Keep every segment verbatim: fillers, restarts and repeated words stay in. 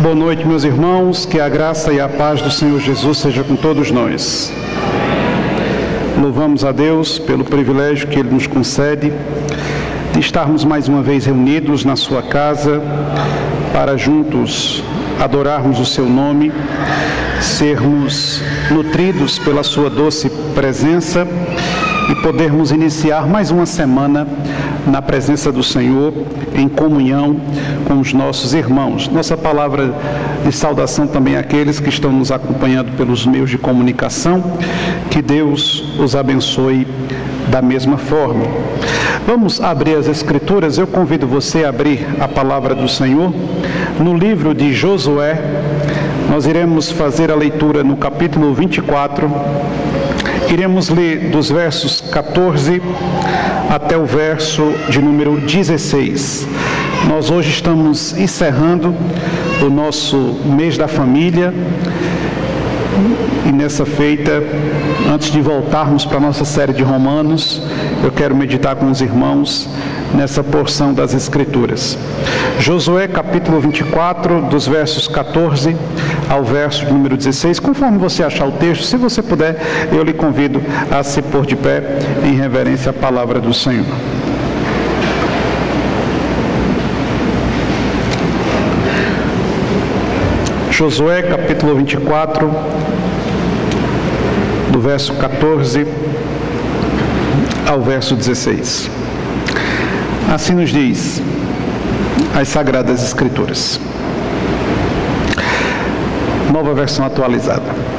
Boa noite, meus irmãos, que a graça e a paz do Senhor Jesus seja com todos nós. Louvamos a Deus pelo privilégio que Ele nos concede de estarmos mais uma vez reunidos na sua casa para juntos adorarmos o seu nome, sermos nutridos pela sua doce presença e podermos iniciar mais uma semana na presença do Senhor, em comunhão com os nossos irmãos. Nossa palavra de saudação também àqueles que estão nos acompanhando pelos meios de comunicação, que Deus os abençoe da mesma forma. Vamos abrir as Escrituras. Eu convido você a abrir a palavra do Senhor no livro de Josué. Nós iremos fazer a leitura no capítulo vinte e quatro. Iremos ler dos versos quatorze até o verso de número dezesseis. Nós hoje estamos encerrando o nosso mês da família e nessa feita, antes de voltarmos para a nossa série de Romanos, eu quero meditar com os irmãos nessa porção das Escrituras. Josué capítulo vinte e quatro, dos versos quatorze ao verso número dezesseis. Conforme você achar o texto, se você puder, eu lhe convido a se pôr de pé em reverência à palavra do Senhor. Josué capítulo vinte e quatro, do verso quatorze ao verso dezesseis. Assim nos diz as Sagradas Escrituras. Nova versão atualizada.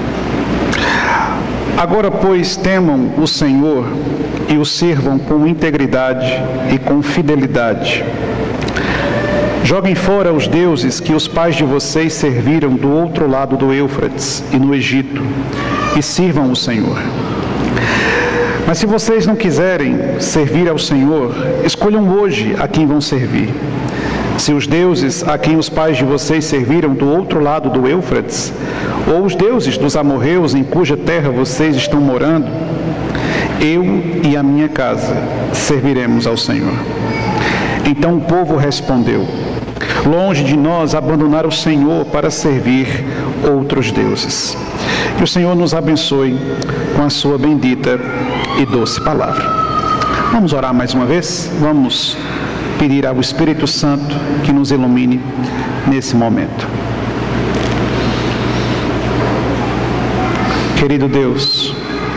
Agora, pois, temam o Senhor e o sirvam com integridade e com fidelidade. Joguem fora os deuses que os pais de vocês serviram do outro lado do Eufrates e no Egito, e sirvam o Senhor. Mas se vocês não quiserem servir ao Senhor, escolham hoje a quem vão servir. Se os deuses a quem os pais de vocês serviram do outro lado do Eufrates, ou os deuses dos amorreus em cuja terra vocês estão morando, eu e a minha casa serviremos ao Senhor. Então o povo respondeu: longe de nós abandonar o Senhor para servir outros deuses. Que o Senhor nos abençoe com a sua bendita e doce palavra. Vamos orar mais uma vez? Vamos pedir ao Espírito Santo que nos ilumine nesse momento. Querido Deus,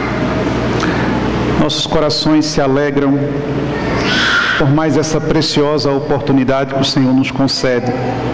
nossos corações se alegram por mais essa preciosa oportunidade que o Senhor nos concede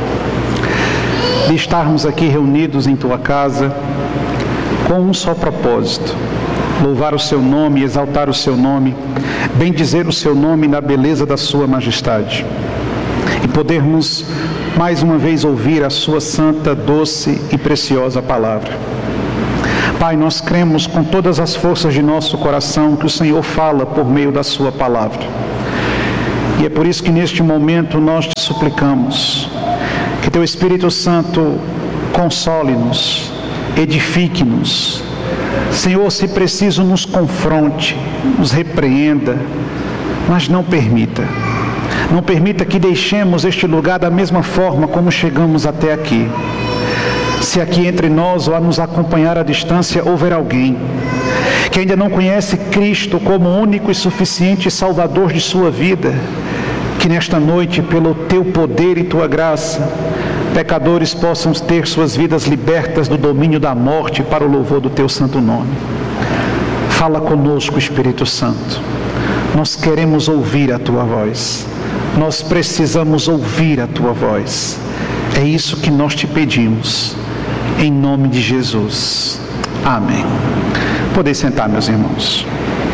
de estarmos aqui reunidos em Tua casa com um só propósito: louvar o Seu nome, exaltar o Seu nome, bendizer o Seu nome na beleza da Sua majestade e podermos mais uma vez ouvir a Sua santa, doce e preciosa palavra. Pai, nós cremos com todas as forças de nosso coração que o Senhor fala por meio da Sua palavra. E é por isso que neste momento nós te suplicamos que Teu Espírito Santo console-nos, edifique-nos. Senhor, se preciso, nos confronte, nos repreenda, mas não permita. Não permita que deixemos este lugar da mesma forma como chegamos até aqui. Se aqui entre nós ou a nos acompanhar à distância houver alguém que ainda não conhece Cristo como único e suficiente Salvador de sua vida, que nesta noite, pelo Teu poder e Tua graça, pecadores possam ter suas vidas libertas do domínio da morte para o louvor do Teu santo nome. Fala conosco, Espírito Santo. Nós queremos ouvir a Tua voz. Nós precisamos ouvir a Tua voz. É isso que nós te pedimos, em nome de Jesus. Amém. Podem sentar, meus irmãos.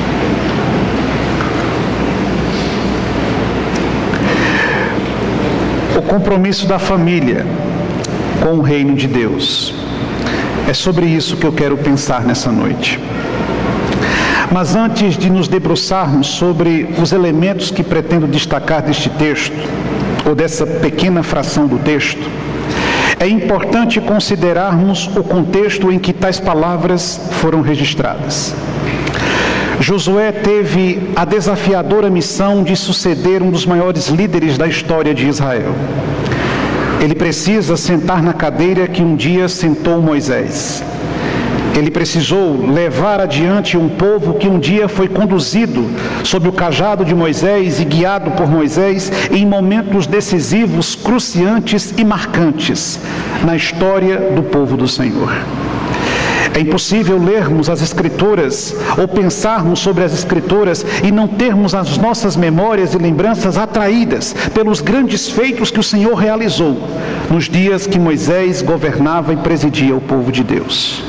O compromisso da família com o reino de Deus. É sobre isso que eu quero pensar nessa noite. Mas antes de nos debruçarmos sobre os elementos que pretendo destacar deste texto, ou dessa pequena fração do texto, é importante considerarmos o contexto em que tais palavras foram registradas. Josué teve a desafiadora missão de suceder um dos maiores líderes da história de Israel. Ele precisa sentar na cadeira que um dia sentou Moisés. Ele precisou levar adiante um povo que um dia foi conduzido sob o cajado de Moisés e guiado por Moisés em momentos decisivos, cruciantes e marcantes na história do povo do Senhor. É impossível lermos as Escrituras ou pensarmos sobre as Escrituras e não termos as nossas memórias e lembranças atraídas pelos grandes feitos que o Senhor realizou nos dias que Moisés governava e presidia o povo de Deus.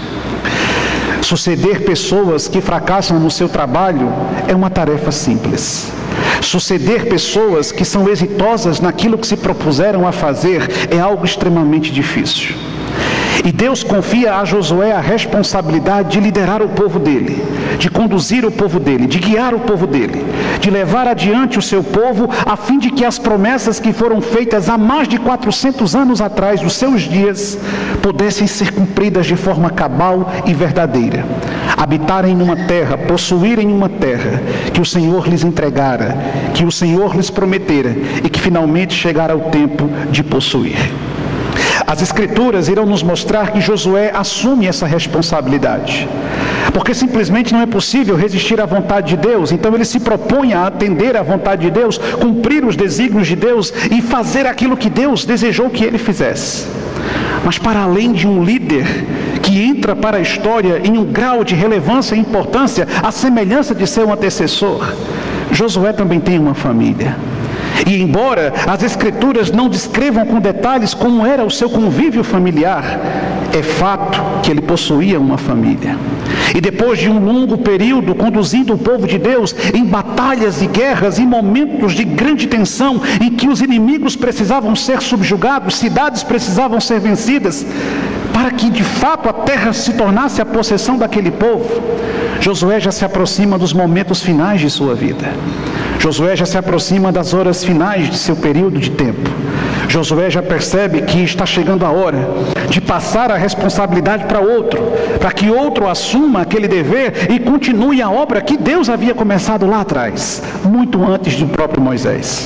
Suceder pessoas que fracassam no seu trabalho é uma tarefa simples. Suceder pessoas que são exitosas naquilo que se propuseram a fazer é algo extremamente difícil. E Deus confia a Josué a responsabilidade de liderar o povo dele, de conduzir o povo dele, de guiar o povo dele, de levar adiante o seu povo, a fim de que as promessas que foram feitas há mais de quatrocentos anos atrás, dos seus dias, pudessem ser cumpridas de forma cabal e verdadeira. Habitarem numa terra, possuírem uma terra que o Senhor lhes entregara, que o Senhor lhes prometera e que finalmente chegara o tempo de possuir. As Escrituras irão nos mostrar que Josué assume essa responsabilidade, porque simplesmente não é possível resistir à vontade de Deus. Então ele se propõe a atender à vontade de Deus, cumprir os desígnios de Deus e fazer aquilo que Deus desejou que ele fizesse. Mas para além de um líder que entra para a história em um grau de relevância e importância, à semelhança de seu antecessor, Josué também tem uma família. E embora as Escrituras não descrevam com detalhes como era o seu convívio familiar, é fato que ele possuía uma família. E depois de um longo período conduzindo o povo de Deus em batalhas e guerras, em momentos de grande tensão, em que os inimigos precisavam ser subjugados, cidades precisavam ser vencidas, para que de fato a terra se tornasse a possessão daquele povo, Josué já se aproxima dos momentos finais de sua vida. Josué já se aproxima das horas finais de seu período de tempo. Josué já percebe que está chegando a hora de passar a responsabilidade para outro, para que outro assuma aquele dever e continue a obra que Deus havia começado lá atrás, muito antes do próprio Moisés.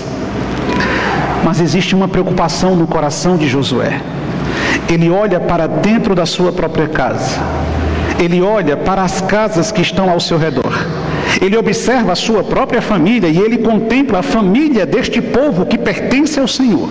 Mas existe uma preocupação no coração de Josué. Ele olha para dentro da sua própria casa. Ele olha para as casas que estão ao seu redor. Ele observa a sua própria família e ele contempla a família deste povo que pertence ao Senhor.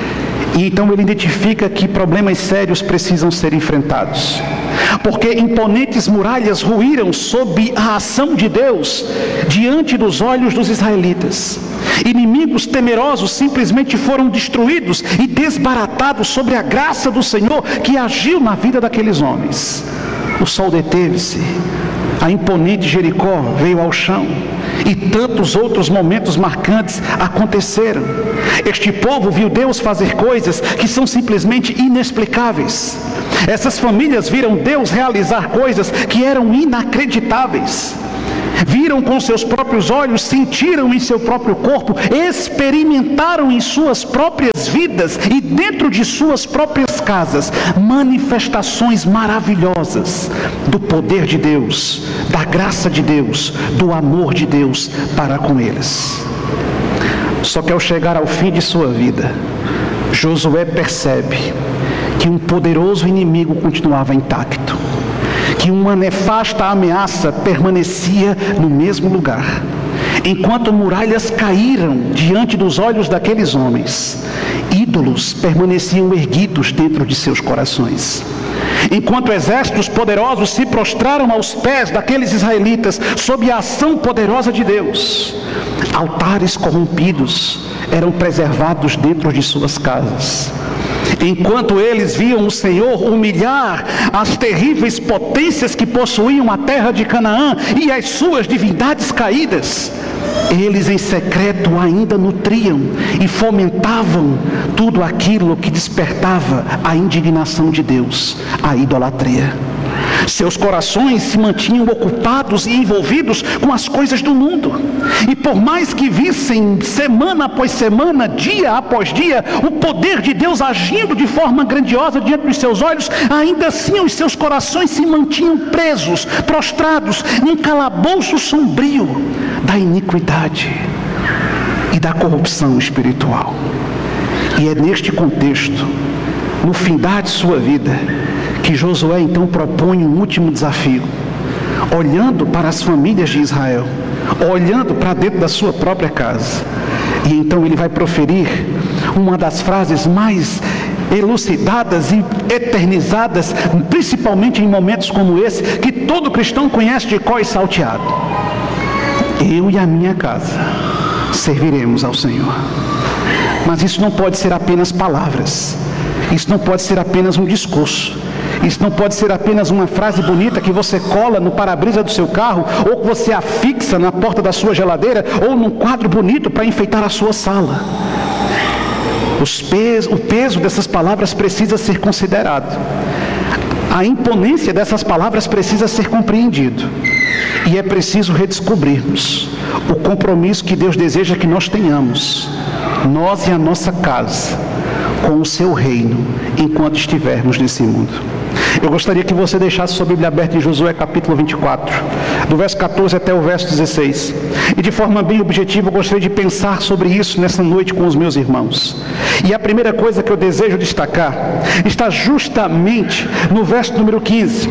E então ele identifica que problemas sérios precisam ser enfrentados. Porque imponentes muralhas ruíram sob a ação de Deus diante dos olhos dos israelitas. Inimigos temerosos simplesmente foram destruídos e desbaratados sobre a graça do Senhor que agiu na vida daqueles homens. O sol deteve-se. A imponente Jericó veio ao chão e tantos outros momentos marcantes aconteceram. Este povo viu Deus fazer coisas que são simplesmente inexplicáveis. Essas famílias viram Deus realizar coisas que eram inacreditáveis. Viram com seus próprios olhos, sentiram em seu próprio corpo, experimentaram em suas próprias vidas e dentro de suas próprias casas manifestações maravilhosas do poder de Deus, da graça de Deus, do amor de Deus para com eles. Só que ao chegar ao fim de sua vida, Josué percebe que um poderoso inimigo continuava intacto, que uma nefasta ameaça permanecia no mesmo lugar. Enquanto muralhas caíram diante dos olhos daqueles homens, ídolos permaneciam erguidos dentro de seus corações. Enquanto exércitos poderosos se prostraram aos pés daqueles israelitas sob a ação poderosa de Deus, altares corrompidos eram preservados dentro de suas casas. Enquanto eles viam o Senhor humilhar as terríveis potências que possuíam a terra de Canaã e as suas divindades caídas, eles em secreto ainda nutriam e fomentavam tudo aquilo que despertava a indignação de Deus, a idolatria. Seus corações se mantinham ocupados e envolvidos com as coisas do mundo. E por mais que vissem semana após semana, dia após dia, o poder de Deus agindo de forma grandiosa diante dos seus olhos, ainda assim os seus corações se mantinham presos, prostrados, num calabouço sombrio da iniquidade e da corrupção espiritual. E é neste contexto, no findar de sua vida, que Josué então propõe um último desafio, olhando para as famílias de Israel, olhando para dentro da sua própria casa. E então ele vai proferir uma das frases mais elucidadas e eternizadas, principalmente em momentos como esse, que todo cristão conhece de cor e salteado: eu e a minha casa serviremos ao Senhor. Mas isso não pode ser apenas palavras, isso não pode ser apenas um discurso, isso não pode ser apenas uma frase bonita que você cola no para-brisa do seu carro, ou que você afixa na porta da sua geladeira, ou num quadro bonito para enfeitar a sua sala. Os peso, o peso dessas palavras precisa ser considerado. A imponência dessas palavras precisa ser compreendido. E é preciso redescobrirmos o compromisso que Deus deseja que nós tenhamos, nós e a nossa casa, com o seu reino, enquanto estivermos nesse mundo. Eu gostaria que você deixasse sua Bíblia aberta em Josué capítulo vinte e quatro, do verso catorze até o verso dezesseis. E de forma bem objetiva eu gostaria de pensar sobre isso nessa noite com os meus irmãos. E a primeira coisa que eu desejo destacar está justamente no verso número quinze.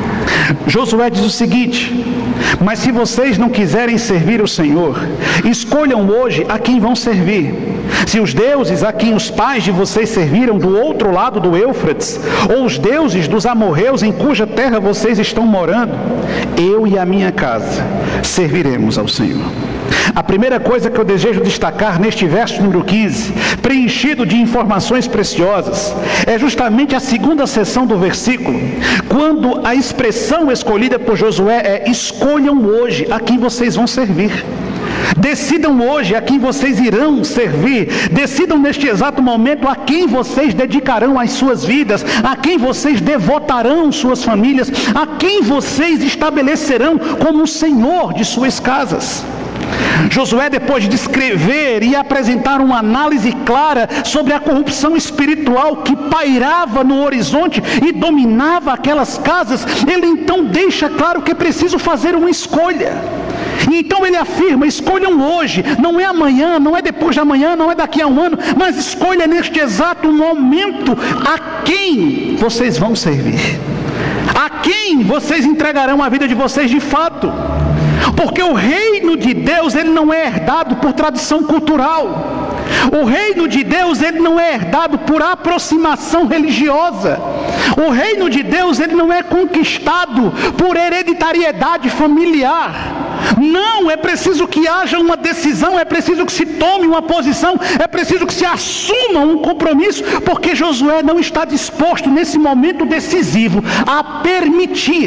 Josué diz o seguinte: mas se vocês não quiserem servir o Senhor, escolham hoje a quem vão servir. Se os deuses a quem os pais de vocês serviram do outro lado do Éufrates, ou os deuses dos amorreus em cuja terra vocês estão morando, eu e a minha casa serviremos ao Senhor. A primeira coisa que eu desejo destacar neste verso número quinze, preenchido de informações preciosas, é justamente a segunda seção do versículo, quando a expressão escolhida por Josué é: escolham hoje a quem vocês vão servir. Decidam hoje a quem vocês irão servir. Decidam neste exato momento a quem vocês dedicarão as suas vidas, a quem vocês devotarão suas famílias, a quem vocês estabelecerão como o Senhor de suas casas. Josué, depois de descrever e apresentar uma análise clara sobre a corrupção espiritual que pairava no horizonte e dominava aquelas casas, ele então deixa claro que é preciso fazer uma escolha. E então ele afirma: escolham hoje, não é amanhã, não é depois de amanhã, não é daqui a um ano, mas escolha neste exato momento a quem vocês vão servir, a quem vocês entregarão a vida de vocês de fato. Porque o reino de Deus, ele não é herdado por tradição cultural. O reino de Deus, ele não é herdado por aproximação religiosa. O reino de Deus, ele não é conquistado por hereditariedade familiar. Não, é preciso que haja uma decisão, é preciso que se tome uma posição, é preciso que se assuma um compromisso, porque Josué não está disposto nesse momento decisivo a permitir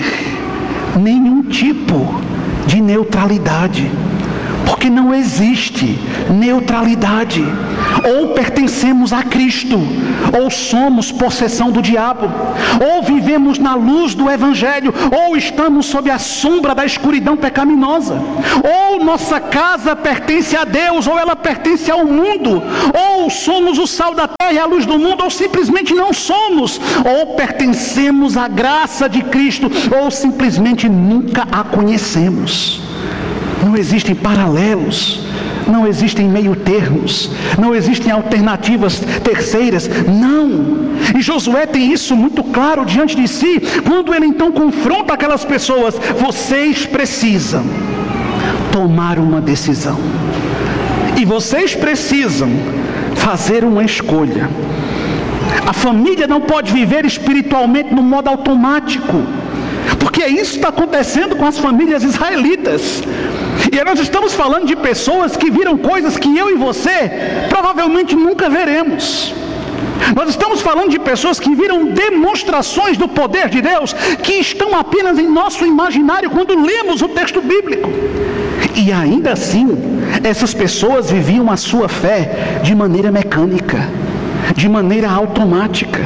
nenhum tipo de neutralidade, porque não existe neutralidade. Ou pertencemos a Cristo, ou somos possessão do diabo. Ou vivemos na luz do Evangelho, ou estamos sob a sombra da escuridão pecaminosa. Ou nossa casa pertence a Deus, ou ela pertence ao mundo. Ou somos o sal da terra e a luz do mundo, ou simplesmente não somos. Ou pertencemos à graça de Cristo, ou simplesmente nunca a conhecemos. Não existem paralelos, não existem meio termos, não existem alternativas terceiras, não. E Josué tem isso muito claro diante de si, quando ele então confronta aquelas pessoas: vocês precisam tomar uma decisão, e vocês precisam fazer uma escolha. A família não pode viver espiritualmente no modo automático, porque isso está acontecendo com as famílias israelitas. E nós estamos falando de pessoas que viram coisas que eu e você provavelmente nunca veremos. Nós estamos falando de pessoas que viram demonstrações do poder de Deus que estão apenas em nosso imaginário quando lemos o texto bíblico. E ainda assim, essas pessoas viviam a sua fé de maneira mecânica, de maneira automática.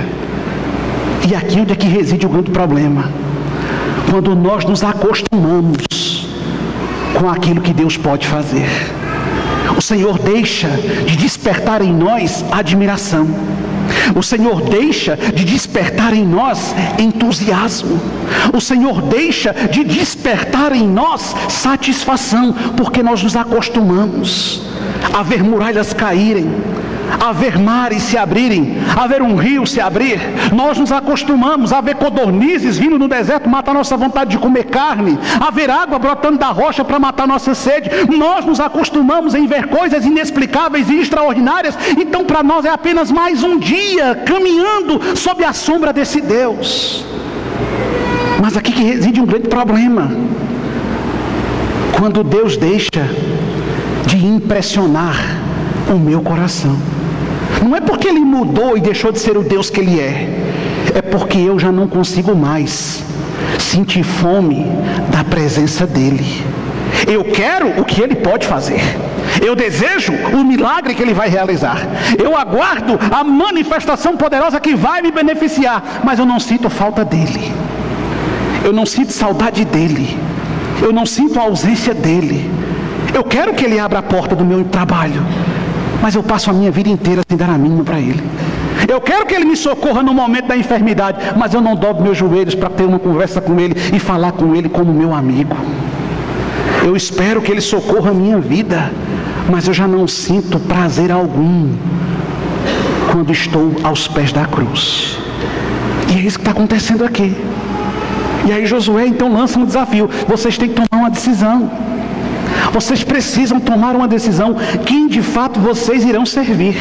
E aqui onde é que reside o grande problema: quando nós nos acostumamos com aquilo que Deus pode fazer. O Senhor deixa de despertar em nós admiração. O Senhor deixa de despertar em nós entusiasmo. O Senhor deixa de despertar em nós satisfação, porque nós nos acostumamos a ver muralhas caírem, a ver mares se abrirem, a ver um rio se abrir. Nós nos acostumamos a ver codornizes vindo no deserto matar nossa vontade de comer carne, a ver água brotando da rocha para matar nossa sede. Nós nos acostumamos em ver coisas inexplicáveis e extraordinárias. Então para nós é apenas mais um dia caminhando sob a sombra desse Deus. Mas aqui que reside um grande problema. Quando Deus deixa de impressionar o meu coração. Não é porque Ele mudou e deixou de ser o Deus que Ele é. É porque eu já não consigo mais sentir fome da presença dEle. Eu quero o que Ele pode fazer. Eu desejo o milagre que Ele vai realizar. Eu aguardo a manifestação poderosa que vai me beneficiar. Mas eu não sinto falta dEle. Eu não sinto saudade dEle. Eu não sinto a ausência dEle. Eu quero que Ele abra a porta do meu trabalho. Mas eu passo a minha vida inteira sem dar a mínima para Ele. Eu quero que Ele me socorra no momento da enfermidade, mas eu não dobro meus joelhos para ter uma conversa com Ele e falar com Ele como meu amigo. Eu espero que Ele socorra a minha vida, mas eu já não sinto prazer algum quando estou aos pés da cruz. E é isso que está acontecendo aqui. E aí Josué então lança um desafio. Vocês têm que tomar uma decisão. Vocês precisam tomar uma decisão. Quem de fato vocês irão servir?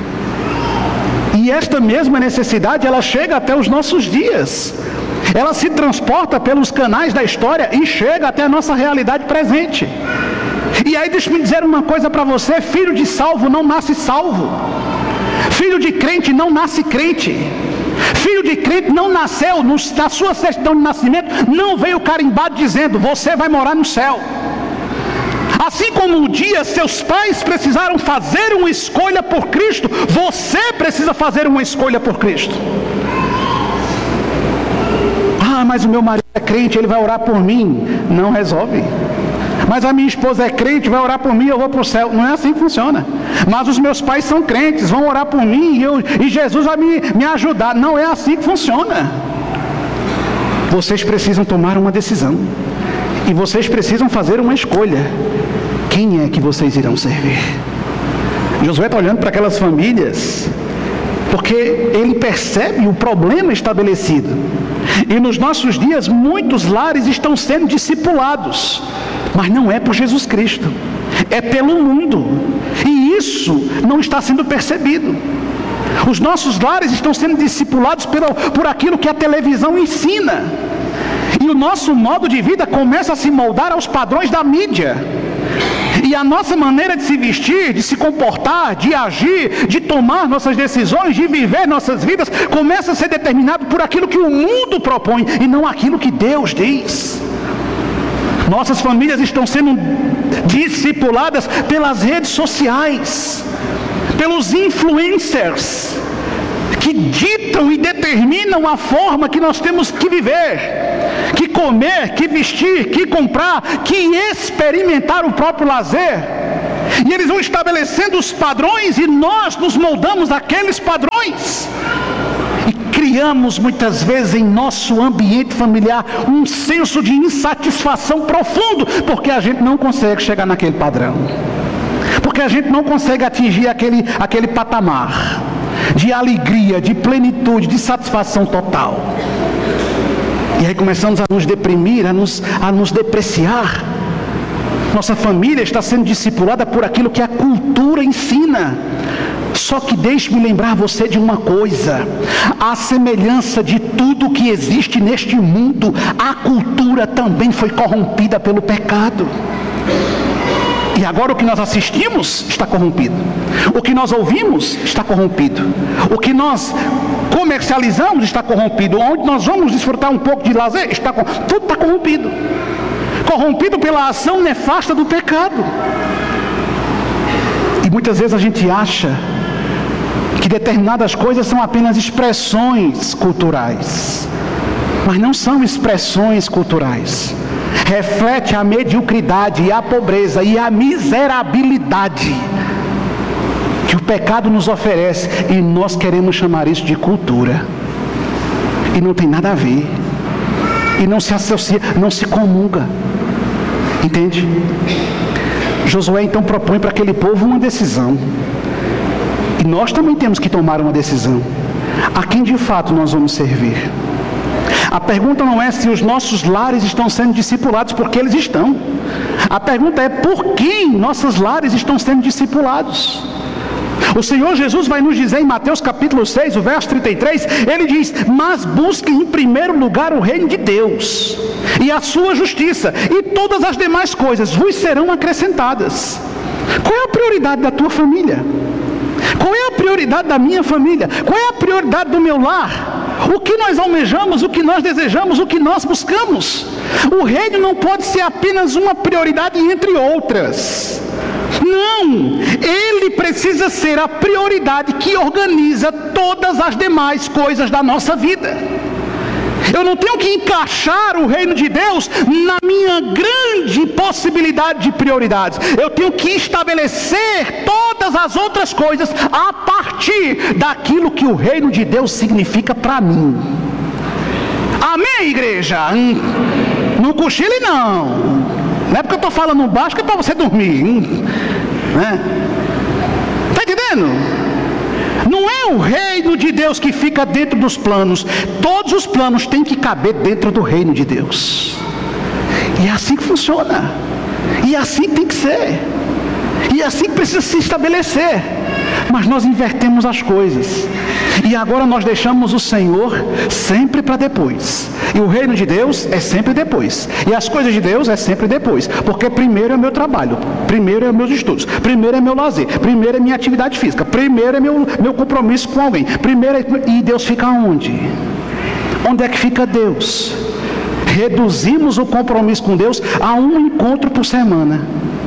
E esta mesma necessidade, ela chega até os nossos dias. Ela se transporta pelos canais da história e chega até a nossa realidade presente. E aí deixa-me dizer uma coisa para você. Filho de salvo não nasce salvo. Filho de crente não nasce crente. Filho de crente não nasceu, na sua certidão de nascimento, não veio carimbado dizendo, você vai morar no céu. Assim como um dia seus pais precisaram fazer uma escolha por Cristo, você precisa fazer uma escolha por Cristo. Ah, mas o meu marido é crente, ele vai orar por mim. Não resolve. Mas a minha esposa é crente, vai orar por mim, eu vou para o céu. Não é assim que funciona. Mas os meus pais são crentes, vão orar por mim e, eu, e Jesus vai me, me ajudar. Não é assim que funciona. Vocês precisam tomar uma decisão. E vocês precisam fazer uma escolha. Quem é que vocês irão servir? Josué está olhando para aquelas famílias, porque ele percebe o problema estabelecido. E nos nossos dias, muitos lares estão sendo discipulados. Mas não é por Jesus Cristo. É pelo mundo. E isso não está sendo percebido. Os nossos lares estão sendo discipulados por, por aquilo que a televisão ensina. E o nosso modo de vida começa a se moldar aos padrões da mídia. E a nossa maneira de se vestir, de se comportar, de agir, de tomar nossas decisões, de viver nossas vidas, começa a ser determinado por aquilo que o mundo propõe e não aquilo que Deus diz. Nossas famílias estão sendo discipuladas pelas redes sociais, pelos influencers, que ditam e determinam a forma que nós temos que viver, que comer, que vestir, que comprar, que experimentar o próprio lazer. E eles vão estabelecendo os padrões e nós nos moldamos àqueles padrões. E criamos muitas vezes em nosso ambiente familiar um senso de insatisfação profundo, porque a gente não consegue chegar naquele padrão. Porque a gente não consegue atingir aquele, aquele patamar de alegria, de plenitude, de satisfação total. E aí começamos a nos deprimir, a nos, a nos depreciar. Nossa família está sendo discipulada por aquilo que a cultura ensina. Só que deixe-me lembrar você de uma coisa. À semelhança de tudo que existe neste mundo, a cultura também foi corrompida pelo pecado. E agora o que nós assistimos está corrompido. O que nós ouvimos está corrompido. O que nós comercializamos está corrompido. Onde nós vamos desfrutar um pouco de lazer, está corrompido. Tudo está corrompido. Corrompido pela ação nefasta do pecado. E muitas vezes a gente acha que determinadas coisas são apenas expressões culturais. Mas não são expressões culturais. Reflete a mediocridade e a pobreza e a miserabilidade que o pecado nos oferece, e nós queremos chamar isso de cultura. E não tem nada a ver. E não se associa, não se comunga. Entende? Josué então propõe para aquele povo uma decisão. E nós também temos que tomar uma decisão. A quem de fato nós vamos servir? A pergunta não é se os nossos lares estão sendo discipulados, porque eles estão. A pergunta é por quem nossos lares estão sendo discipulados. O Senhor Jesus vai nos dizer em Mateus capítulo seis, o verso trinta e três, Ele diz: mas busquem em primeiro lugar o reino de Deus e a sua justiça, e todas as demais coisas vos serão acrescentadas. Qual é a prioridade da tua família? Qual é a prioridade da minha família? Qual é a prioridade do meu lar? O que nós almejamos, o que nós desejamos, o que nós buscamos? O reino não pode ser apenas uma prioridade entre outras. Não, ele precisa ser a prioridade que organiza todas as demais coisas da nossa vida. Eu não tenho que encaixar o reino de Deus na minha grande possibilidade de prioridades. Eu tenho que estabelecer todas as outras coisas a partir daquilo que o reino de Deus significa para mim. Amém, igreja? Não cochile não. Não é porque eu estou falando baixo que é para você dormir. Né? Está entendendo? Não é o reino de Deus que fica dentro dos planos. Todos os planos têm que caber dentro do reino de Deus. E é assim que funciona. E é assim que tem que ser. E é assim que precisa se estabelecer. Mas nós invertemos as coisas. E agora nós deixamos o Senhor sempre para depois. E o reino de Deus é sempre depois. E as coisas de Deus é sempre depois. Porque primeiro é meu trabalho, primeiro é meus estudos, primeiro é meu lazer, primeiro é minha atividade física, primeiro é meu, meu compromisso com alguém. Primeiro é... E Deus fica onde? Onde é que fica Deus? Reduzimos o compromisso com Deus a um encontro por semana.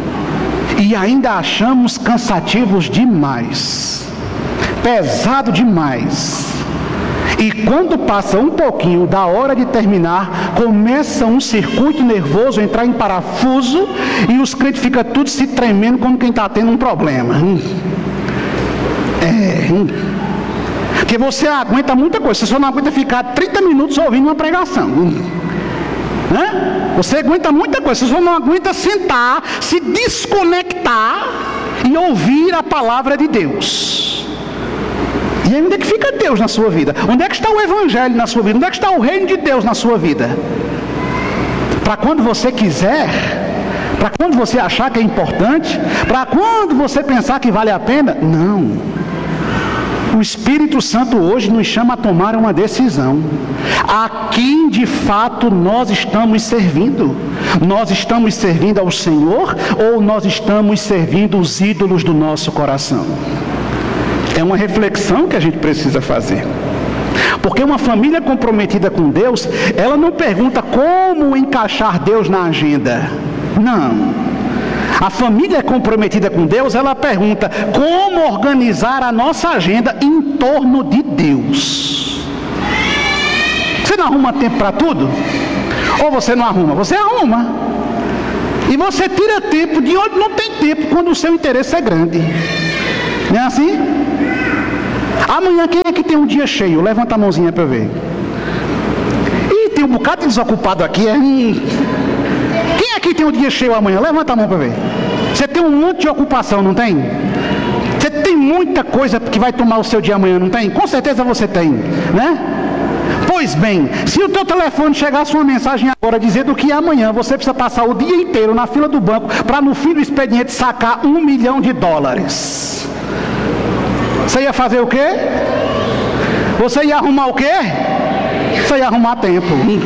E ainda achamos cansativos demais. Pesado demais. E quando passa um pouquinho da hora de terminar, começa um circuito nervoso a entrar em parafuso e os crentes ficam tudo se tremendo como quem está tendo um problema. É. Porque você aguenta muita coisa, você só não aguenta ficar trinta minutos ouvindo uma pregação. Né? Você aguenta muita coisa, você só não aguenta sentar, se desconectar e ouvir a palavra de Deus. E aí onde é que fica Deus na sua vida? Onde é que está o Evangelho na sua vida? Onde é que está o reino de Deus na sua vida? Para quando você quiser, para quando você achar que é importante, para quando você pensar que vale a pena? Não. O Espírito Santo hoje nos chama a tomar uma decisão. A quem de fato nós estamos servindo? Nós estamos servindo ao Senhor ou nós estamos servindo os ídolos do nosso coração? É uma reflexão que a gente precisa fazer. Porque uma família comprometida com Deus, ela não pergunta como encaixar Deus na agenda. Não. A família comprometida com Deus, ela pergunta como organizar a nossa agenda em torno de Deus. Você não arruma tempo para tudo? Ou você não arruma? Você arruma. E você tira tempo de onde não tem tempo, quando o seu interesse é grande. Não é assim? Amanhã quem é que tem um dia cheio? Levanta a mãozinha para eu ver. Ih, tem um bocado de desocupado aqui. É? Quem é que tem um dia cheio amanhã? Levanta a mão para ver. Você tem um monte de ocupação, não tem? Você tem muita coisa que vai tomar o seu dia amanhã, não tem? Com certeza você tem, né? Pois bem, se o teu telefone chegasse uma mensagem agora dizendo que amanhã você precisa passar o dia inteiro na fila do banco para no fim do expediente sacar um milhão de dólares, você ia fazer o quê? Você ia arrumar o quê? Você ia arrumar tempo.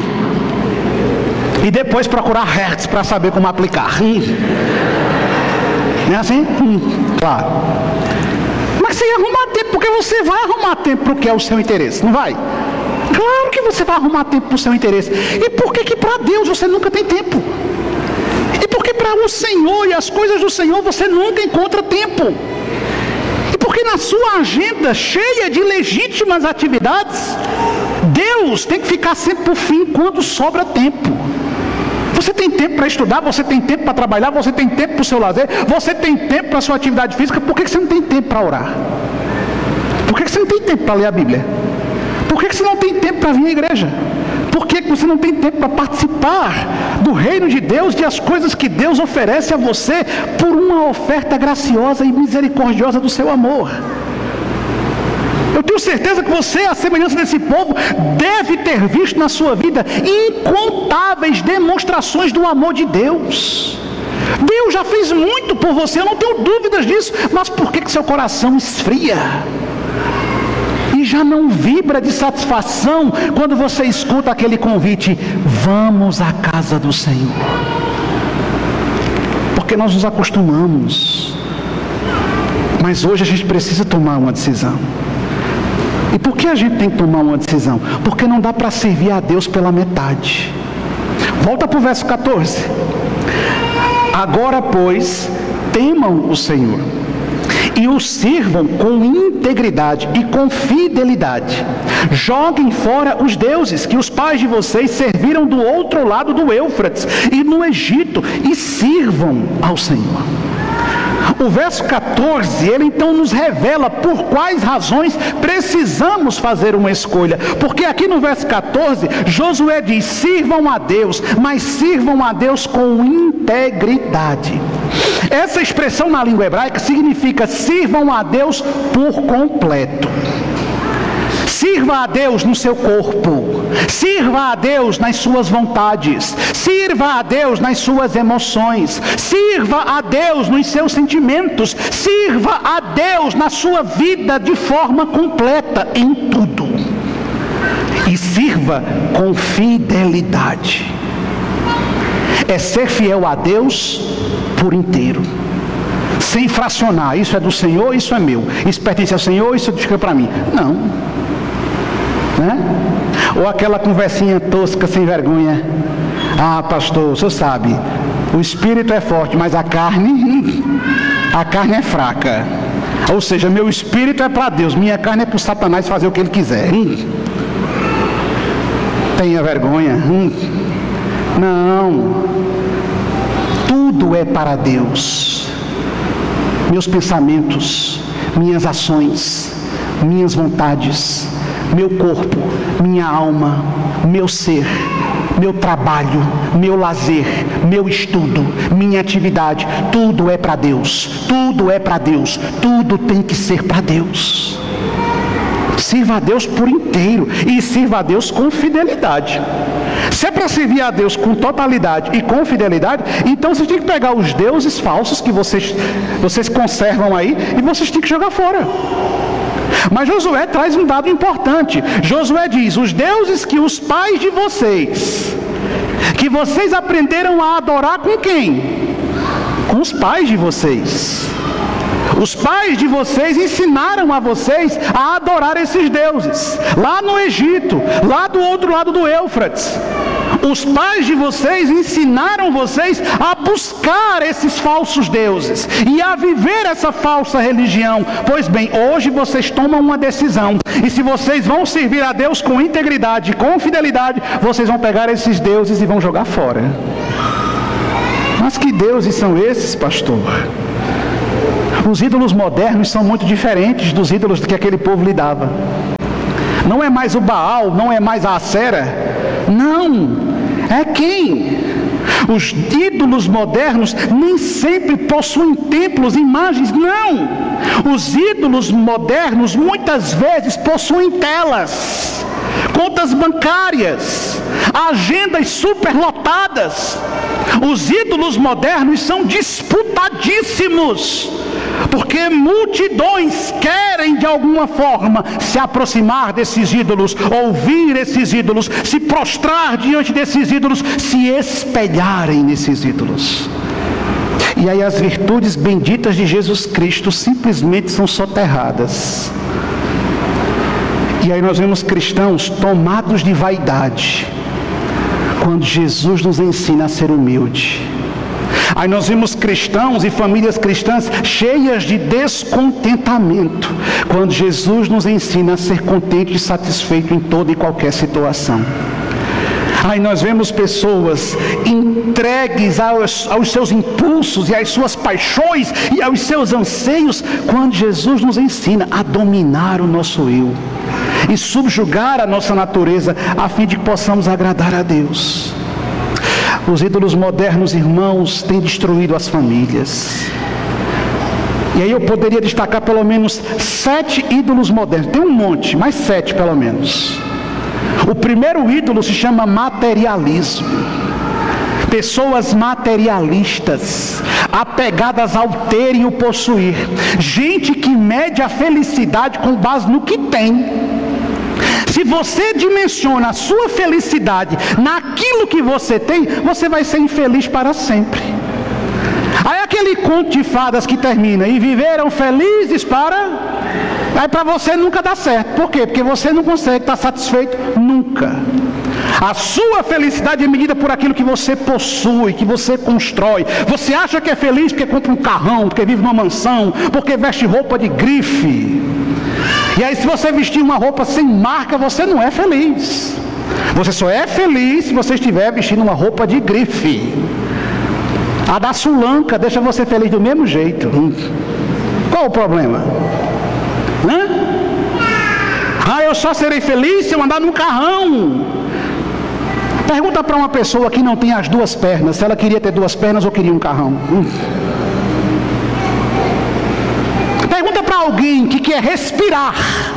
E depois procurar hertz para saber como aplicar. Não é assim? Claro. Mas você ia arrumar tempo, porque você vai arrumar tempo para o que é o seu interesse, não vai? Claro que você vai arrumar tempo para o seu interesse. E por que que para Deus você nunca tem tempo? E por que para o Senhor e as coisas do Senhor você nunca encontra tempo? E porque na sua agenda cheia de legítimas atividades, Deus tem que ficar sempre por fim quando sobra tempo. Você tem tempo para estudar, você tem tempo para trabalhar, você tem tempo para o seu lazer, você tem tempo para a sua atividade física. Por que que você não tem tempo para orar? Por que que você não tem tempo para ler a Bíblia? Por que que você não tem tempo para vir à igreja? Por que que você não tem tempo para participar do reino de Deus e as coisas que Deus oferece a você por uma oferta graciosa e misericordiosa do seu amor? Eu tenho certeza que você, à semelhança desse povo, deve ter visto na sua vida incontáveis demonstrações do amor de Deus. Deus já fez muito por você, eu não tenho dúvidas disso, mas por que que seu coração esfria? E já não vibra de satisfação quando você escuta aquele convite: vamos à casa do Senhor. Porque nós nos acostumamos. Mas hoje a gente precisa tomar uma decisão. E por que a gente tem que tomar uma decisão? Porque não dá para servir a Deus pela metade. Volta para o verso catorze. Agora, pois, temam o Senhor e o sirvam com integridade e com fidelidade. Joguem fora os deuses que os pais de vocês serviram do outro lado do Éufrates e no Egito, e sirvam ao Senhor. O verso catorze, ele então nos revela por quais razões precisamos fazer uma escolha. Porque aqui no verso catorze, Josué diz: sirvam a Deus, mas sirvam a Deus com integridade. Essa expressão na língua hebraica significa sirvam a Deus por completo. Sirva a Deus no seu corpo, sirva a Deus nas suas vontades, sirva a Deus nas suas emoções, sirva a Deus nos seus sentimentos, sirva a Deus na sua vida de forma completa, em tudo. E sirva com fidelidade. É ser fiel a Deus por inteiro, sem fracionar: isso é do Senhor, isso é meu, isso pertence ao Senhor, isso fica para mim. Não. Né? Ou aquela conversinha tosca, sem vergonha: ah, pastor, o senhor sabe, o espírito é forte, mas a carne, a carne é fraca. Ou seja, meu espírito é para Deus, minha carne é para o Satanás fazer o que ele quiser. Hum. Tenha vergonha. Hum. Não, tudo é para Deus. Meus pensamentos, minhas ações, minhas vontades, meu corpo, minha alma, meu ser, meu trabalho, meu lazer, meu estudo, minha atividade, tudo é para Deus, tudo é para Deus, tudo tem que ser para Deus. Sirva a Deus por inteiro e sirva a Deus com fidelidade. Se é para servir a Deus com totalidade e com fidelidade, então vocês têm que pegar os deuses falsos que vocês, vocês conservam aí e vocês têm que jogar fora. Mas Josué traz um dado importante. Josué diz: os deuses que os pais de vocês, que vocês aprenderam a adorar com quem? Com os pais de vocês. Os pais de vocês ensinaram a vocês a adorar esses deuses, lá no Egito, lá do outro lado do Éufrates. Os pais de vocês ensinaram vocês a buscar esses falsos deuses e a viver essa falsa religião. Pois bem, hoje vocês tomam uma decisão, e se vocês vão servir a Deus com integridade, com fidelidade, vocês vão pegar esses deuses e vão jogar fora. Mas que deuses são esses, pastor? Os ídolos modernos são muito diferentes dos ídolos que aquele povo lidava. Não é mais o Baal, não é mais a Acera. Não, é quem? Os ídolos modernos nem sempre possuem templos, imagens, não. Os ídolos modernos muitas vezes possuem telas, contas bancárias, agendas superlotadas. Os ídolos modernos são disputadíssimos, porque multidões querem de alguma forma se aproximar desses ídolos, ouvir esses ídolos, se prostrar diante desses ídolos, se espelharem nesses ídolos. E aí as virtudes benditas de Jesus Cristo simplesmente são soterradas. E aí nós vemos cristãos tomados de vaidade, quando Jesus nos ensina a ser humilde. Aí nós vemos cristãos e famílias cristãs cheias de descontentamento, quando Jesus nos ensina a ser contente e satisfeito em toda e qualquer situação. Aí nós vemos pessoas entregues aos, aos seus impulsos e às suas paixões e aos seus anseios, quando Jesus nos ensina a dominar o nosso eu e subjugar a nossa natureza, a fim de que possamos agradar a Deus. Os ídolos modernos, irmãos, têm destruído as famílias. E aí eu poderia destacar pelo menos sete ídolos modernos. Tem um monte, mas sete pelo menos. O primeiro ídolo se chama materialismo. Pessoas materialistas, apegadas ao ter e o possuir. Gente que mede a felicidade com base no que tem. Se você dimensiona a sua felicidade naquilo que você tem, você vai ser infeliz para sempre. Aí aquele conto de fadas que termina, e viveram felizes para... Aí para você nunca dá certo. Por quê? Porque você não consegue estar satisfeito nunca. A sua felicidade é medida por aquilo que você possui, que você constrói. Você acha que é feliz porque compra um carrão, porque vive numa mansão, porque veste roupa de grife. E aí se você vestir uma roupa sem marca, você não é feliz. Você só é feliz se você estiver vestindo uma roupa de grife. A da Sulanca deixa você feliz do mesmo jeito. Qual o problema? Hã? Ah, eu só serei feliz se eu andar num carrão. Pergunta para uma pessoa que não tem as duas pernas, se ela queria ter duas pernas ou queria um carrão. Hum. Pergunta para alguém que quer respirar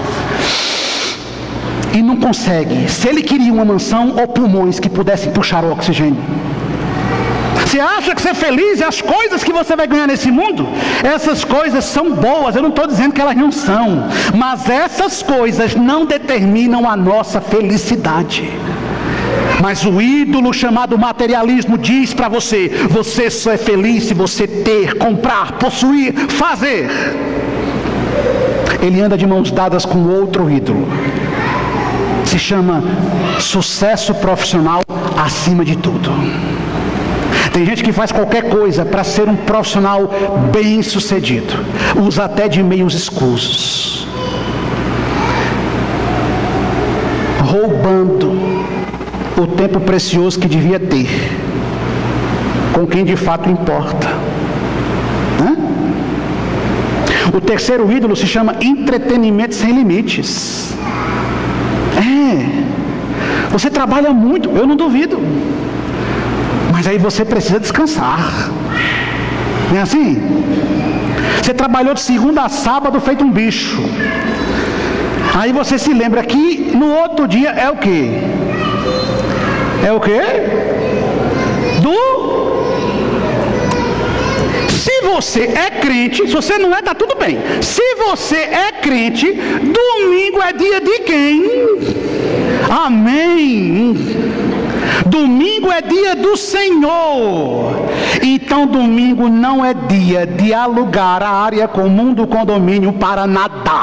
e não consegue, se ele queria uma mansão ou pulmões que pudessem puxar o oxigênio. Você acha que ser feliz é as coisas que você vai ganhar nesse mundo? Essas coisas são boas, eu não estou dizendo que elas não são, mas essas coisas não determinam a nossa felicidade. Mas o ídolo chamado materialismo diz para você: você só é feliz se você ter, comprar, possuir, fazer. Ele anda de mãos dadas com outro ídolo. Se chama sucesso profissional acima de tudo. Tem gente que faz qualquer coisa para ser um profissional bem sucedido. Usa até de meios escusos. Roubando o tempo precioso que devia ter com quem de fato importa. Hã? O terceiro ídolo se chama entretenimento sem limites. É, você trabalha muito, eu não duvido, mas aí você precisa descansar. Não é assim? Você trabalhou de segunda a sábado feito um bicho. Aí você se lembra que no outro dia é o quê? É o quê? Do... Se você é crente, se você não é, tá tudo bem. Se você é crente, domingo é dia de quem? Amém. Domingo é dia do Senhor. Então domingo não é dia de alugar a área comum do condomínio para nadar.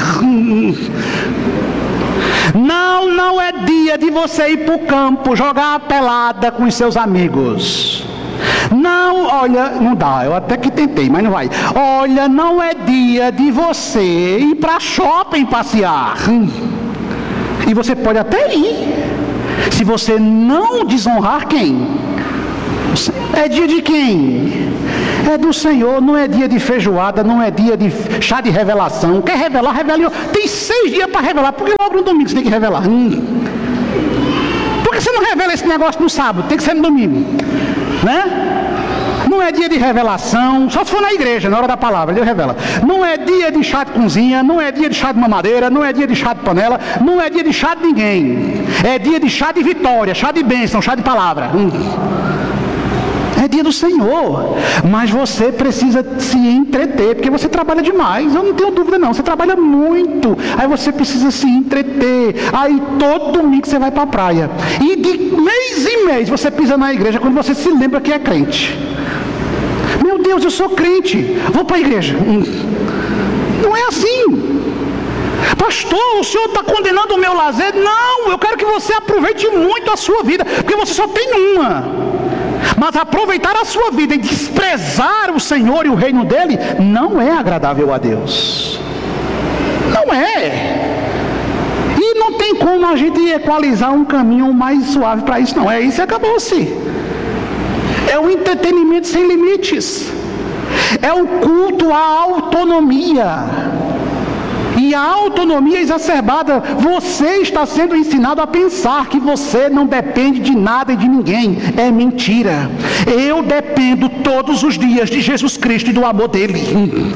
Não, não é dia de você ir para o campo jogar a pelada com os seus amigos. Não, olha, não dá, eu até que tentei, mas não vai. Olha, não é dia de você ir para shopping passear. E você pode até ir, se você não desonrar quem? É dia de quem? É do Senhor. Não é dia de feijoada, não é dia de chá de revelação. Quer revelar, revela. Tem seis dias para revelar. Por que logo no domingo você tem que revelar? Hum. Por que você não revela esse negócio no sábado? Tem que ser no domingo, né? Não é dia de revelação, só se for na igreja, na hora da palavra, Deus revela. Não é dia de chá de cozinha, não é dia de chá de mamadeira, não é dia de chá de panela, não é dia de chá de ninguém. É dia de chá de vitória, chá de bênção, chá de palavra. Hum. É dia do Senhor, mas você precisa se entreter, porque você trabalha demais, eu não tenho dúvida não, você trabalha muito, aí você precisa se entreter, aí todo domingo você vai para a praia, e de mês em mês você pisa na igreja quando você se lembra que é crente. Meu Deus, eu sou crente, vou para a igreja. Não é assim. Pastor, o senhor está condenando o meu lazer? Não, eu quero que você aproveite muito a sua vida, porque você só tem uma. Mas aproveitar a sua vida e desprezar o Senhor e o reino dele não é agradável a Deus. Não é. E não tem como a gente equalizar um caminho mais suave para isso, não. É isso e acabou-se. É o entretenimento sem limites. É o culto à autonomia. E E a autonomia exacerbada, você está sendo ensinado a pensar que você não depende de nada e de ninguém. É mentira. Eu dependo todos os dias de Jesus Cristo e do amor dele.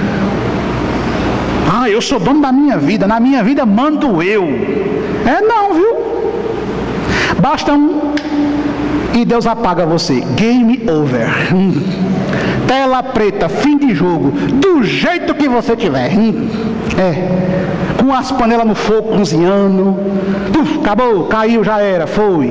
Ah, eu sou dono da minha vida, na minha vida mando eu. É não, viu? Basta um e Deus apaga você. Game over. Tela preta, fim de jogo, do jeito que você tiver. É, com as panelas no fogo, cozinhando. Uf, acabou, caiu, já era, foi.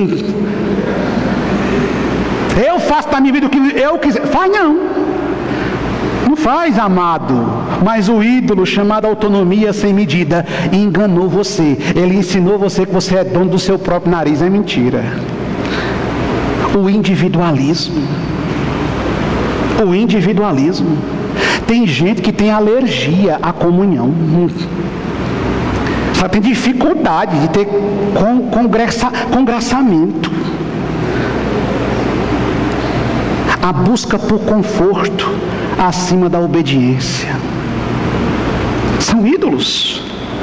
Eu faço da minha vida o que eu quiser. Faz não. Não faz, amado. Mas o ídolo chamado autonomia sem medida enganou você. Ele ensinou você que você é dono do seu próprio nariz. É mentira. O individualismo. O individualismo. Tem gente que tem alergia à comunhão. Só tem dificuldade de ter con- congressa- congraçamento. A busca por conforto acima da obediência. São ídolos.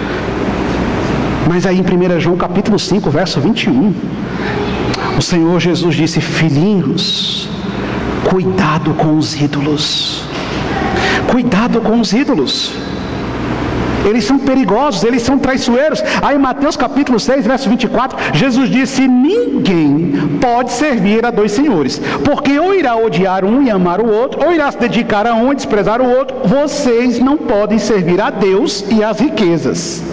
Mas aí em primeiro João capítulo cinco, verso vinte e um, o Senhor Jesus disse: filhinhos, cuidado com os ídolos. Cuidado com os ídolos. Eles são perigosos, eles são traiçoeiros. Aí em Mateus capítulo seis, verso vinte e quatro, Jesus disse: ninguém pode servir a dois senhores, porque ou irá odiar um e amar o outro, ou irá se dedicar a um e desprezar o outro. Vocês não podem servir a Deus e às riquezas.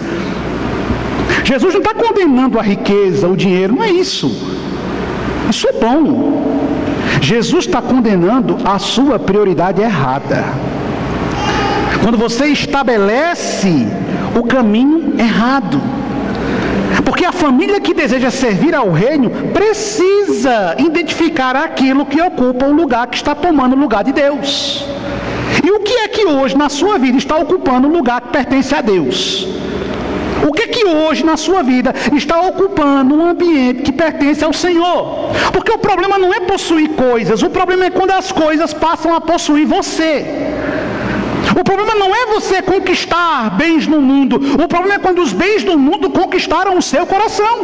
Jesus não está condenando a riqueza, o dinheiro, não é isso. Isso é bom. Jesus está condenando a sua prioridade errada. Quando você estabelece o caminho errado. Porque a família que deseja servir ao reino precisa identificar aquilo que ocupa o lugar que está tomando o lugar de Deus. E o que é que hoje na sua vida está ocupando o lugar que pertence a Deus? O que é que hoje na sua vida está ocupando um ambiente que pertence ao Senhor? Porque o problema não é possuir coisas, o problema é quando as coisas passam a possuir você. O problema não é você conquistar bens no mundo, o problema é quando os bens do mundo conquistaram o seu coração.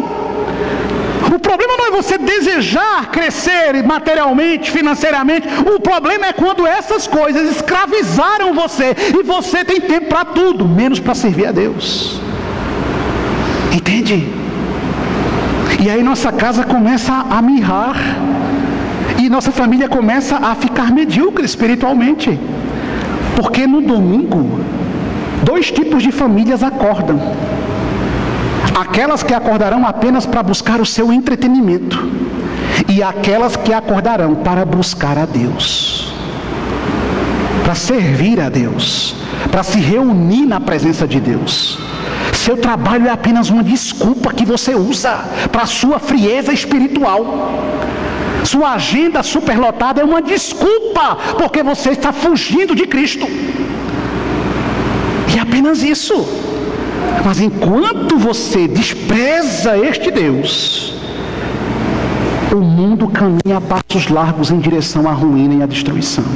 O problema não é você desejar crescer materialmente, financeiramente, o problema é quando essas coisas escravizaram você e você tem tempo para tudo, menos para servir a Deus. Entende? E aí nossa casa começa a mirrar e nossa família começa a ficar medíocre espiritualmente. Porque no domingo, dois tipos de famílias acordam. Aquelas que acordarão apenas para buscar o seu entretenimento. E aquelas que acordarão para buscar a Deus. Para servir a Deus. Para se reunir na presença de Deus. Seu trabalho é apenas uma desculpa que você usa para a sua frieza espiritual. Sua agenda superlotada é uma desculpa, porque você está fugindo de Cristo. E é apenas isso. Mas enquanto você despreza este Deus, o mundo caminha a passos largos em direção à ruína e à destruição.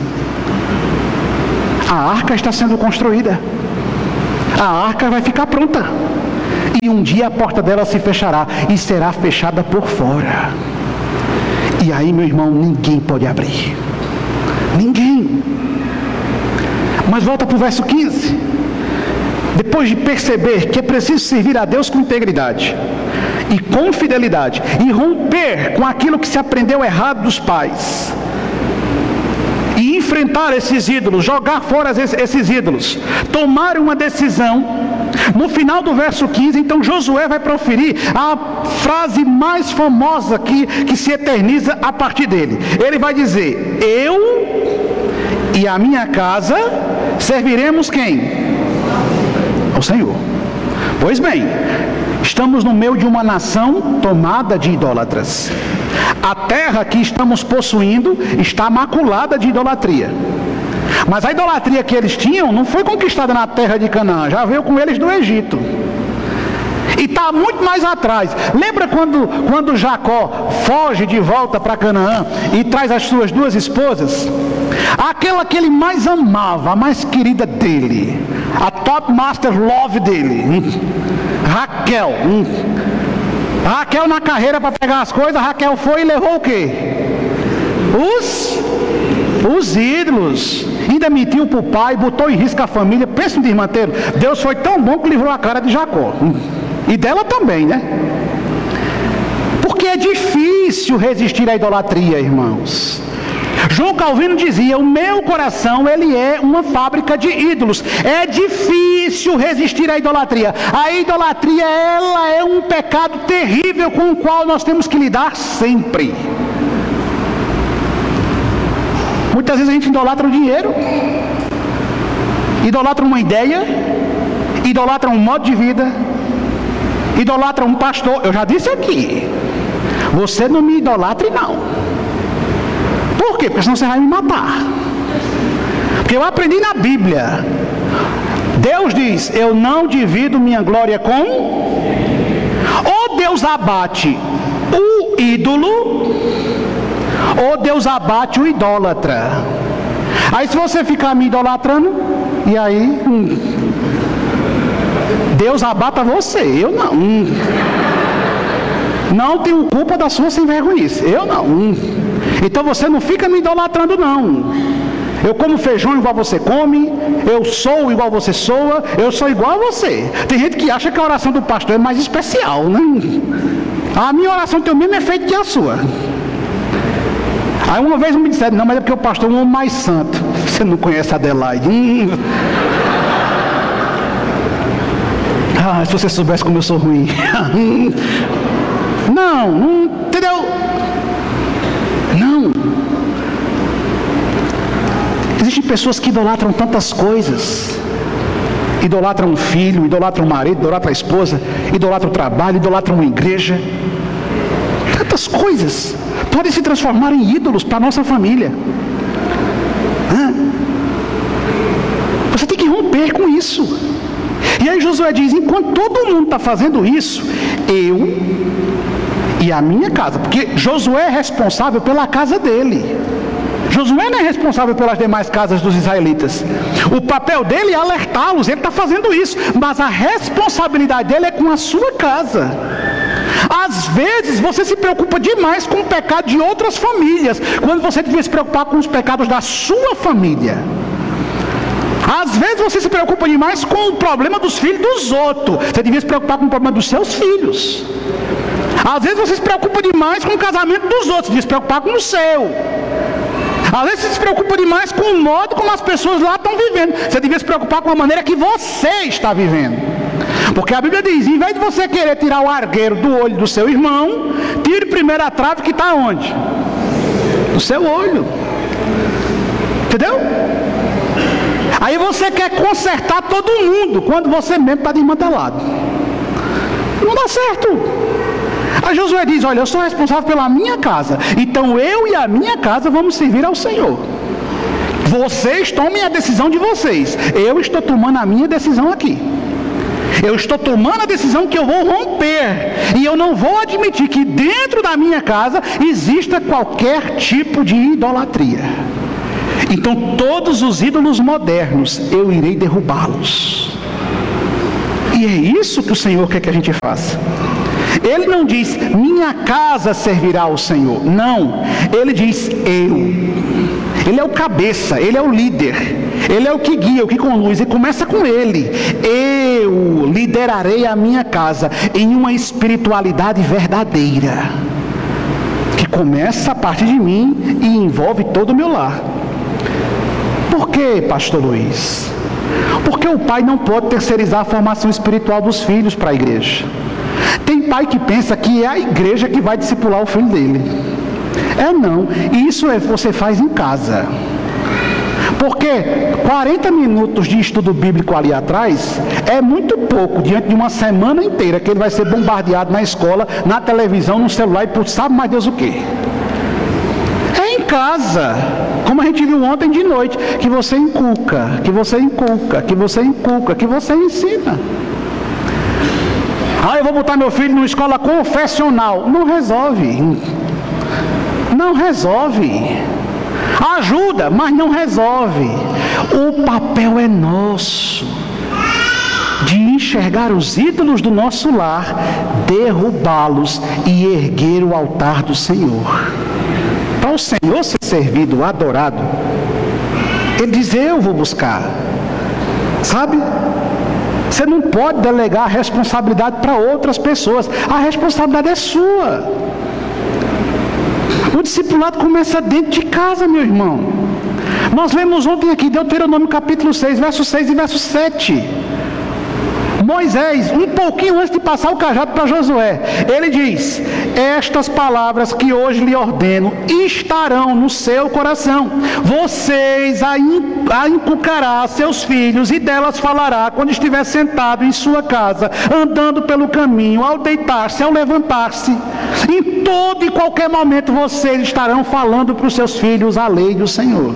A arca está sendo construída. A arca vai ficar pronta. E um dia a porta dela se fechará e será fechada por fora. E aí, meu irmão, ninguém pode abrir. Ninguém. Mas volta para o verso quinze. Depois de perceber que é preciso servir a Deus com integridade e com fidelidade e romper com aquilo que se aprendeu errado dos pais e enfrentar esses ídolos, jogar fora esses ídolos, tomar uma decisão. No final do verso quinze, então Josué vai proferir a frase mais famosa que, que se eterniza a partir dele. Ele vai dizer: eu e a minha casa serviremos quem? Ao Senhor. Pois bem, estamos no meio de uma nação tomada de idólatras. A terra que estamos possuindo está maculada de idolatria. Mas a idolatria que eles tinham não foi conquistada na terra de Canaã, já veio com eles do Egito. E está muito mais atrás. Lembra quando, quando Jacó foge de volta para Canaã e traz as suas duas esposas? Aquela que ele mais amava, a mais querida dele, A top master love dele. Hum. Raquel. Hum. Raquel na carreira para pegar as coisas, Raquel foi e levou o quê? Os, os ídolos. Ainda mentiu para o pai, botou em risco a família. Pensa no desmanteiro. Deus foi tão bom que livrou a cara de Jacó. Hum. E dela também, né? Porque é difícil resistir à idolatria, irmãos. João Calvino dizia: o meu coração, ele é uma fábrica de ídolos. É difícil resistir à idolatria. A idolatria, ela é um pecado terrível com o qual nós temos que lidar sempre. Muitas vezes a gente idolatra o dinheiro, idolatra uma ideia, idolatra um modo de vida, idolatra um pastor. Eu já disse aqui, você não me idolatre não. Por quê? Porque senão você vai me matar. Porque eu aprendi na Bíblia. Deus diz: eu não divido minha glória com... Ou Deus abate o ídolo, ou Deus abate o idólatra. Aí se você ficar me idolatrando, e aí hum, Deus abata você, eu não. Hum. Não tenho culpa da sua sem vergonhice, eu não. Hum. Então você não fica me idolatrando não. Eu como feijão igual você come, eu sou igual você soa, eu sou igual a você. Tem gente que acha que a oração do pastor é mais especial, né? A minha oração tem o mesmo efeito que a sua. Aí uma vez me disseram: não, mas é porque o pastor é um homem mais santo. Você não conhece a Adelaide. Hum. Ah, se você soubesse como eu sou ruim. Não, não, entendeu? Não. Existem pessoas que idolatram tantas coisas. Idolatram um filho, idolatram um marido, idolatram a esposa, idolatram o trabalho, idolatram uma igreja. Tantas coisas podem se transformar em ídolos para a nossa família. Hã? Você tem que romper com isso. E aí Josué diz: enquanto todo mundo está fazendo isso, eu e a minha casa, porque Josué é responsável pela casa dele. Josué não é responsável pelas demais casas dos israelitas. O papel dele é alertá-los, ele está fazendo isso, mas a responsabilidade dele é com a sua casa. Às vezes você se preocupa demais com o pecado de outras famílias, quando você devia se preocupar com os pecados da sua família. Às vezes você se preocupa demais com o problema dos filhos dos outros, você devia se preocupar com o problema dos seus filhos. Às vezes você se preocupa demais com o casamento dos outros, você devia se preocupar com o seu. Às vezes você se preocupa demais com o modo como as pessoas lá estão vivendo, você devia se preocupar com a maneira que você está vivendo. Porque a Bíblia diz: em vez de você querer tirar o argueiro do olho do seu irmão, tire primeiro a trave que está onde? No seu olho. Entendeu? Aí você quer consertar todo mundo, quando você mesmo está desmantelado. Não dá certo. Aí Josué diz: olha, eu sou responsável pela minha casa, então eu e a minha casa vamos servir ao Senhor. Vocês tomem a decisão de vocês, eu estou tomando a minha decisão aqui. Eu estou tomando a decisão que eu vou romper, e eu não vou admitir que dentro da minha casa exista qualquer tipo de idolatria. Então todos os ídolos modernos eu irei derrubá-los. E é isso que o Senhor quer que a gente faça. Ele não diz: minha casa servirá ao Senhor. Não, ele diz: eu. Ele é o cabeça, ele é o líder, ele é o que guia, o que conduz, e começa com ele. Eu liderarei a minha casa em uma espiritualidade verdadeira, que começa a partir de mim e envolve todo o meu lar. Por quê, pastor Luiz? Porque o pai não pode terceirizar a formação espiritual dos filhos para a igreja. Tem pai que pensa que é a igreja que vai discipular o filho dele. É não, isso é, você faz em casa. Porque quarenta minutos de estudo bíblico ali atrás é muito pouco diante de uma semana inteira que ele vai ser bombardeado na escola, na televisão, no celular e por sabe mais Deus o quê. É em casa, como a gente viu ontem de noite, que você inculca, que você inculca, que você inculca, que você ensina. Ah, eu vou botar meu filho numa escola confessional. Não resolve. Não resolve. Ajuda, mas não resolve. O papel é nosso. de enxergar os ídolos do nosso lar, derrubá-los e erguer o altar do Senhor. Para o Senhor ser servido, adorado, Ele diz: eu vou buscar. Sabe? Você não pode delegar a responsabilidade para outras pessoas. A responsabilidade é sua. O discipulado começa dentro de casa, meu irmão. Nós lemos ontem aqui, Deuteronômio capítulo seis, verso seis e verso sete. Moisés, um pouquinho antes de passar o cajado para Josué, ele diz: estas palavras que hoje lhe ordeno estarão no seu coração. Vocês a, in, a inculcará a seus filhos, e delas falará quando estiver sentado em sua casa, andando pelo caminho, ao deitar-se, ao levantar-se. Em todo e qualquer momento vocês estarão falando para os seus filhos a lei do Senhor,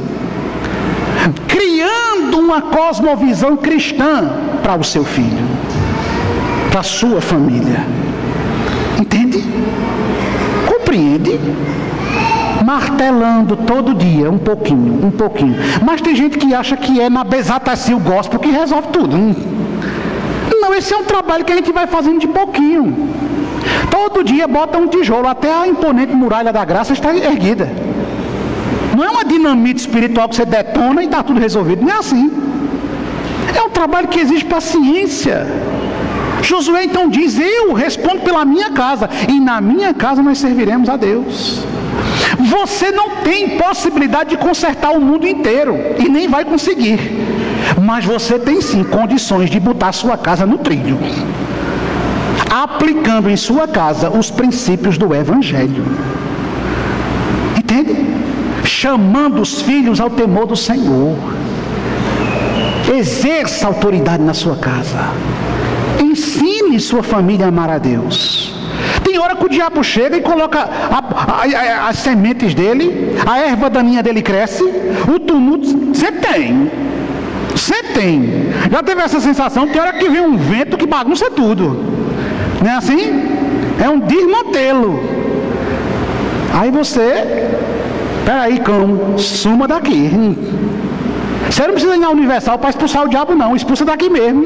criando uma cosmovisão cristã para o seu filho, para a sua família. Entende? Compreende? Martelando todo dia, um pouquinho, um pouquinho. Mas tem gente que acha que é na Besatacil Gospel que resolve tudo. Não, esse é um trabalho que a gente vai fazendo de pouquinho. Todo dia bota um tijolo, até a imponente muralha da graça está erguida. Não é uma dinamite espiritual que você detona e está tudo resolvido. Não é assim. É um trabalho que exige paciência. Josué então diz: eu respondo pela minha casa, e na minha casa nós serviremos a Deus. Você não tem possibilidade de consertar o mundo inteiro, e nem vai conseguir. Mas você tem sim condições de botar a sua casa no trilho, aplicando em sua casa os princípios do Evangelho. Entende? Chamando os filhos ao temor do Senhor. Exerça autoridade na sua casa. Ensine sua família a amar a Deus. Tem hora que o diabo chega e coloca a, a, a, as sementes dele, a erva daninha dele cresce, o tumulto. Você tem. Você tem. Já teve essa sensação? Tem hora que vem um vento que bagunça tudo. Não é assim? É um desmantelo. Aí você... Peraí, cão, suma daqui. Você não precisa ir na Universal para expulsar o diabo, não. Expulsa daqui mesmo.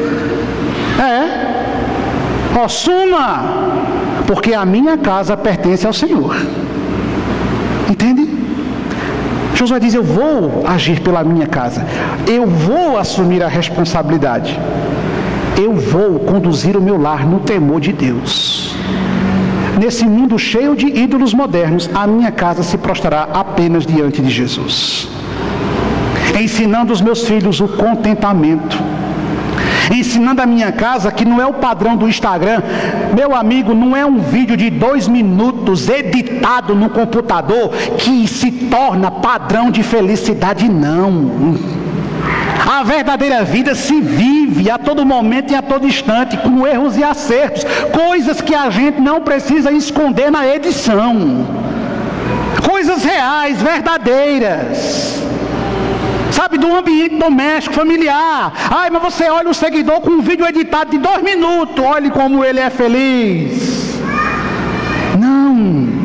É. Ó, suma. Porque a minha casa pertence ao Senhor. Entende? Josué diz: eu vou agir pela minha casa. Eu vou assumir a responsabilidade. Eu vou conduzir o meu lar no temor de Deus. Nesse mundo cheio de ídolos modernos, a minha casa se prostrará apenas diante de Jesus. Ensinando os meus filhos o contentamento. Ensinando a minha casa que não é o padrão do Instagram. Meu amigo, não é um vídeo de dois minutos editado no computador que se torna padrão de felicidade, não. A verdadeira vida se vive a todo momento e a todo instante, com erros e acertos, coisas que a gente não precisa esconder na edição, coisas reais, verdadeiras, sabe, do ambiente doméstico, familiar. Ai, mas você olha o seguidor com um vídeo editado de dois minutos, olhe como ele é feliz. Não,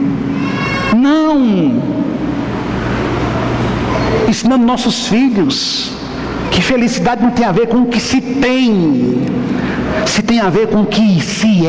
não. Ensinando nossos filhos que felicidade não tem a ver com o que se tem, se tem a ver com o que se é.